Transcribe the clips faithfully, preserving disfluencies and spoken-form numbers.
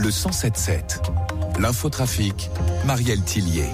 le cent sept sept. L'infotrafic, Marielle Tillier.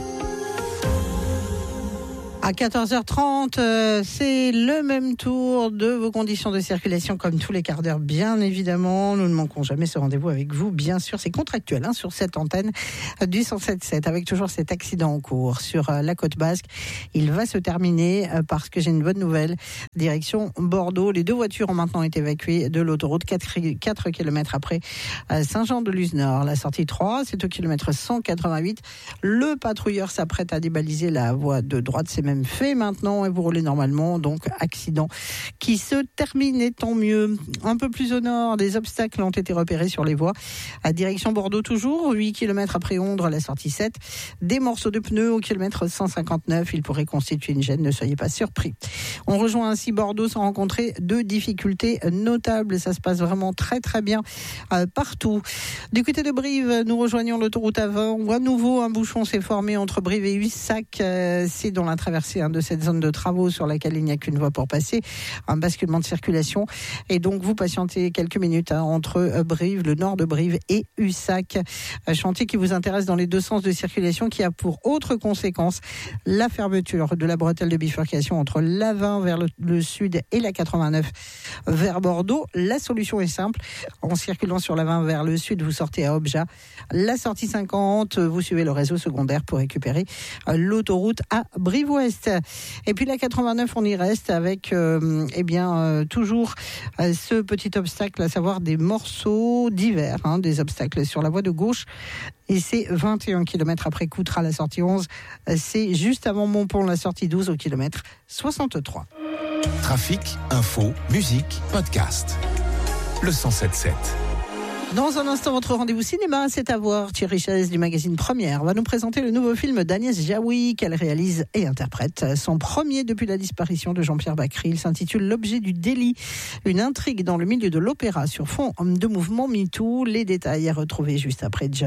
À quatorze heures trente, euh, c'est le même tour de vos conditions de circulation comme tous les quarts d'heure, bien évidemment. Nous ne manquons jamais ce rendez-vous avec vous, bien sûr. C'est contractuel hein, sur cette antenne du cent sept sept, avec toujours cet accident en cours sur euh, la côte basque. Il va se terminer euh, parce que j'ai une bonne nouvelle. Direction Bordeaux. Les deux voitures ont maintenant été évacuées de l'autoroute quatre kilomètres après euh, Saint-Jean-de-Luz-Nord. La sortie trois, c'est au kilomètre cent quatre-vingt-huit. Le patrouilleur s'apprête à débaliser la voie de droite. C'est même fait maintenant et vous roulez normalement, donc accident qui se termine et tant mieux. Un peu plus au nord, des obstacles ont été repérés sur les voies à direction Bordeaux toujours, huit kilomètres après Ondres, la sortie sept, des morceaux de pneus au kilomètre cent cinquante-neuf, il pourrait constituer une gêne, ne soyez pas surpris. On rejoint ainsi Bordeaux sans rencontrer de difficultés notables, ça se passe vraiment très très bien euh, partout. Du côté de Brive, nous rejoignons l'autoroute A vingt, où à nouveau un bouchon s'est formé entre Brive et Ussac, euh, c'est dans la traversée de cette zone de travaux sur laquelle il n'y a qu'une voie pour passer, un basculement de circulation, et donc vous patientez quelques minutes hein, entre Brive, le nord de Brive et Ussac, un chantier qui vous intéresse dans les deux sens de circulation, qui a pour autre conséquence la fermeture de la bretelle de bifurcation entre l'A vingt vers le, le sud et la quatre-vingt-neuf vers Bordeaux. La solution est simple, en circulant sur l'A vingt vers le sud, vous sortez à Objat, la sortie cinquante, vous suivez le réseau secondaire pour récupérer l'autoroute à Brive-Ouest. Et puis la quatre-vingt-neuf, on y reste avec euh, eh bien euh, toujours euh, ce petit obstacle, à savoir des morceaux divers, hein, des obstacles sur la voie de gauche. Et c'est vingt et un kilomètres après Coutras, la sortie onze. C'est juste avant Montpont, la sortie douze, au kilomètre soixante-trois. Trafic, info, musique, podcast. Le cent sept sept. Dans un instant, votre rendez-vous cinéma, c'est à voir. Thierry Chaise du magazine Première va nous présenter le nouveau film d'Agnès Jaoui qu'elle réalise et interprète. Son premier depuis la disparition de Jean-Pierre Bacri. Il s'intitule L'objet du délit, une intrigue dans le milieu de l'opéra sur fond de mouvement MeToo. Les détails à retrouver juste après John.